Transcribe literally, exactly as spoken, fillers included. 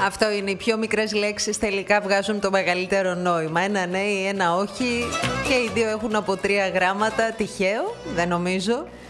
Αυτό είναι. Οι πιο μικρές λέξεις τελικά βγάζουν το μεγαλύτερο νόημα. Ένα ναι ή ένα όχι και οι δύο έχουν από τρία γράμματα. Τυχαίο, δεν νομίζω.